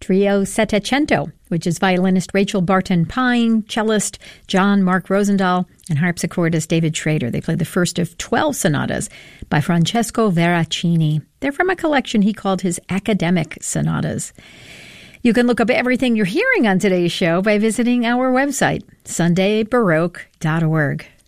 Trio Settecento, which is violinist Rachel Barton Pine, cellist John Mark Rosendahl, and harpsichordist David Schrader. They played the first of 12 sonatas by Francesco Veracini. They're from a collection he called his Academic Sonatas. You can look up everything you're hearing on today's show by visiting our website, sundaybaroque.org.